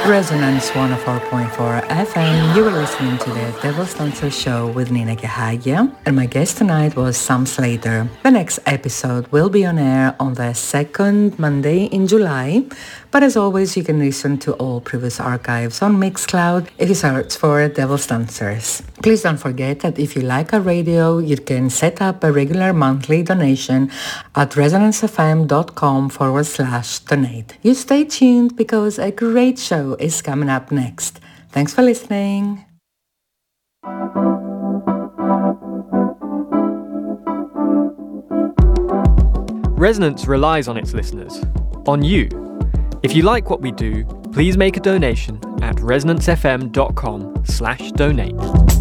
Resonance 104.4 FM. You were listening to the Devil's Dancer Show with Nina Gehaya, and my guest tonight was Sam Slater. The next episode will be on air on the second Monday in July, but as always, you can listen to all previous archives on Mixcloud if you search for Devil's Dancers. Please don't forget that if you like our radio, you can set up a regular monthly donation at resonancefm.com/donate. You stay tuned because a great show is coming up next. Thanks for listening. Resonance relies on its listeners, on you. If you like what we do, please make a donation at resonancefm.com/donate.